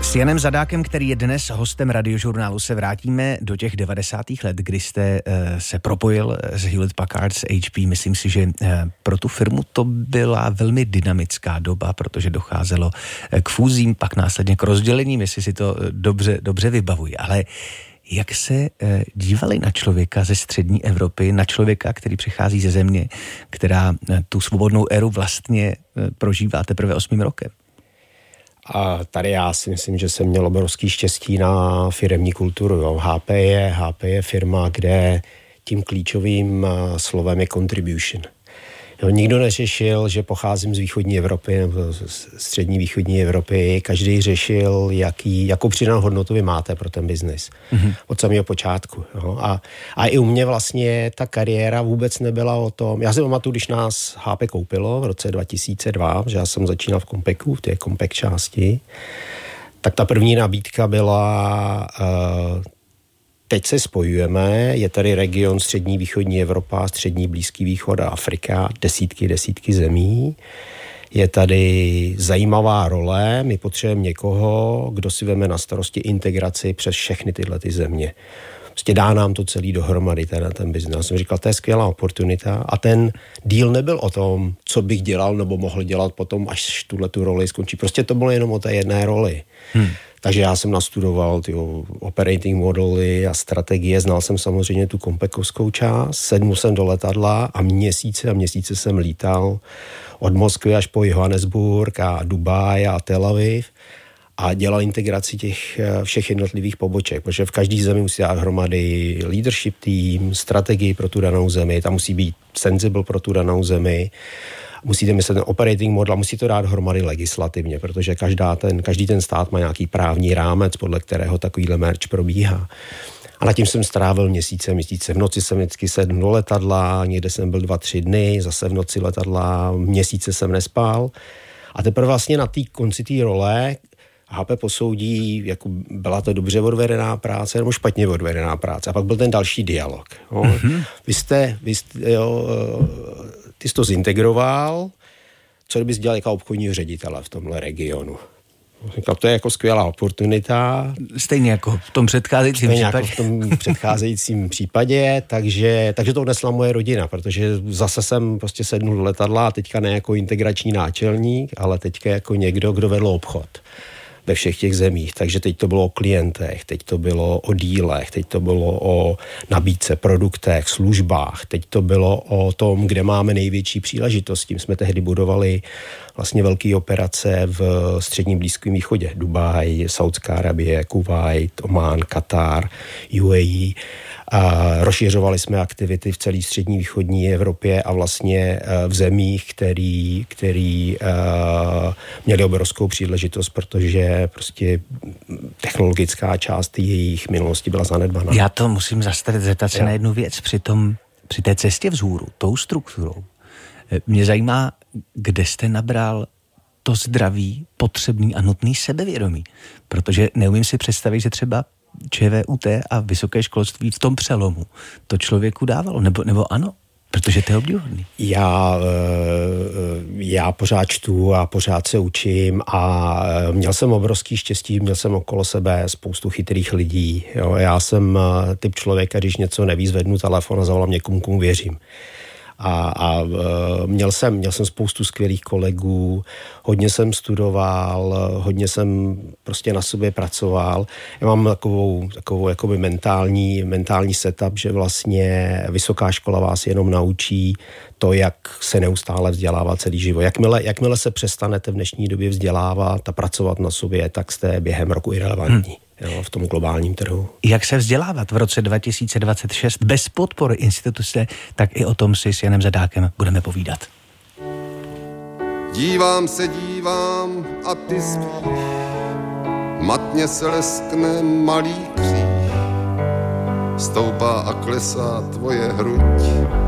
S Janem Zadákem, který je dnes hostem Radiožurnálu, se vrátíme do těch 90. let, kdy jste se propojil s Hewlett Packard, s HP. Myslím si, že pro tu firmu to byla velmi dynamická doba, protože docházelo k fúzím, pak následně k rozdělením, jestli si to dobře vybavuji. Ale jak se dívali na člověka ze střední Evropy, na člověka, který přichází ze země, která tu svobodnou éru vlastně prožívá teprve 8. rokem? A tady já si myslím, že jsem měl obrovský štěstí na firemní kulturu. Jo. HP je firma, kde tím klíčovým slovem je contribution. Jo, nikdo neřešil, že pocházím z východní Evropy nebo z střední východní Evropy. Každý řešil, jakou přidanou hodnotu vy máte pro ten biznis. Od samého počátku. Jo. A i u mě vlastně ta kariéra vůbec nebyla o tom. Já si pamatuju, když nás HP koupilo v roce 2002, že já jsem začínal v Compeku, v té Compec části, tak ta první nabídka byla... Teď se spojujeme, je tady region střední východní Evropa, střední Blízký východ a Afrika, desítky zemí. Je tady zajímavá role, my potřebujeme někoho, kdo si veme na starosti integraci přes všechny tyhle ty země. Prostě dá nám to celý dohromady, ten biznes. Já jsem říkal, to je skvělá oportunita a ten deal nebyl o tom, co bych dělal nebo mohl dělat potom, až tu roli skončí. Prostě to bylo jenom o té jedné roli. Takže já jsem nastudoval ty operating modely a strategie, znal jsem samozřejmě tu kompekovskou část, sednul jsem do letadla a měsíce jsem lítal od Moskvy až po Johannesburg a Dubaj a Tel Aviv a dělal integraci těch všech jednotlivých poboček, protože v každé zemi musí dát hromady leadership tým, strategii pro tu danou zemi, tam musí být sensible pro tu danou zemi. Musíte myslet ten operating model, musí to dát hromady legislativně, protože každý ten stát má nějaký právní rámec, podle kterého takovýhle merge probíhá. A nad tím jsem strávil měsíce. V noci jsem vždycky sedl do letadla, někde jsem byl 2-3 dny, zase v noci letadla, měsíce jsem nespal. A teprve vlastně na té konci té role HP posoudí, jako byla to dobře odvedená práce nebo špatně odvedená práce. A pak byl ten další dialog. Jo. Ty jsi to zintegroval, co kdybys dělal jako obchodního ředitele v tomhle regionu. Říkal, to je jako skvělá oportunita. Stejně jako v tom předcházejícím případě, takže to odnesla moje rodina, protože zase jsem prostě sednul do letadla a teďka ne jako integrační náčelník, ale teďka jako někdo, kdo vedl obchod ve všech těch zemích. Takže teď to bylo o klientech, teď to bylo o dílech, teď to bylo o nabídce, produktech, službách, teď to bylo o tom, kde máme největší příležitost. Tím jsme tehdy budovali vlastně velké operace v středním Blízkém východě. Dubaj, Saudská Arabie, Kuvajt, Omán, Katar, UAE. A rozšiřovali jsme aktivity v celé střední východní Evropě a vlastně v zemích, který měli obrovskou příležitost, protože prostě technologická část jejich minulosti byla zanedbaná. Já to musím zastavit, zeptat se na jednu věc. Při té cestě vzhůru, tou strukturou, mě zajímá, kde jste nabral to zdraví, potřebný a nutný sebevědomí. Protože neumím si představit, že třeba ČVUT a vysoké školství v tom přelomu to člověku dávalo, nebo ano? Protože to je obdivuhodný. Já pořád čtu a pořád se učím a měl jsem obrovský štěstí, měl jsem okolo sebe spoustu chytrých lidí. Jo. Já jsem typ člověka, když něco neví, zvednu telefon a zavolám někomu, komu věřím. A měl jsem spoustu skvělých kolegů, hodně jsem studoval, hodně jsem prostě na sobě pracoval. Já mám takovou jakoby mentální setup, že vlastně vysoká škola vás jenom naučí to, jak se neustále vzdělávat celý život. Jakmile se přestanete v dnešní době vzdělávat a pracovat na sobě, tak jste během roku irelevantní. Jo, v tom globálním trhu. Jak se vzdělávat v roce 2026 bez podpory instituce, tak i o tom si s Janem Zadákem budeme povídat. Dívám a ty spíš, matně se leskne malý kříž, stoupá a klesá tvoje hruď.